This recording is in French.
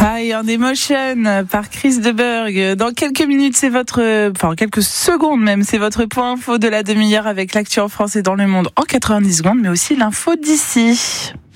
High on Emotion par Chris de Burgh. Dans quelques minutes, quelques secondes même, c'est votre point info de la demi-heure avec l'actu en France et dans le monde en 90 secondes, mais aussi l'info d'ici.